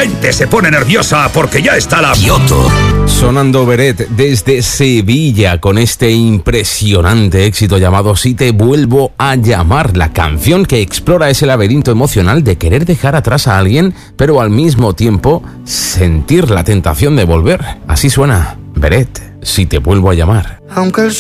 gente se pone nerviosa porque ya está la Kyoto. Sonando Beret desde Sevilla con este impresionante éxito llamado Si te vuelvo a llamar, la canción que explora ese laberinto emocional de querer dejar atrás a alguien, pero al mismo tiempo sentir la tentación de volver. Así suena Beret, Si te vuelvo a llamar. Aunque el